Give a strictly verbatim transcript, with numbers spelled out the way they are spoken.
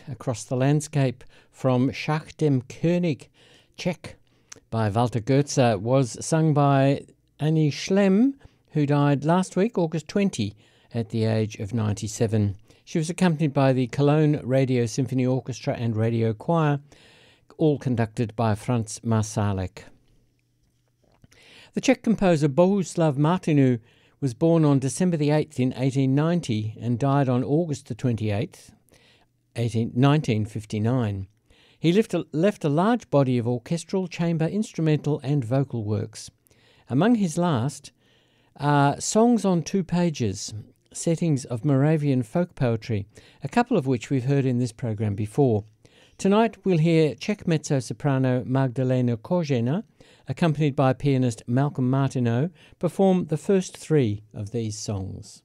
Across the Landscape from Schach dem König, Czech, by Walter Goetze, was sung by Annie Schlemm, who died last week, August twentieth, at the age of ninety-seven. She was accompanied by the Cologne Radio Symphony Orchestra and Radio Choir, all conducted by Franz Marsalek. The Czech composer Bohuslav Martinu was born on December the eighth in eighteen ninety and died on August the twenty-eighth, nineteen fifty-nine. He left a, left a large body of orchestral, chamber, instrumental and vocal works. Among his last are Songs on Two Pages, settings of Moravian folk poetry, a couple of which we've heard in this program before. Tonight we'll hear Czech mezzo-soprano Magdalena Korzena, accompanied by pianist Malcolm Martineau, perform the first three of these songs.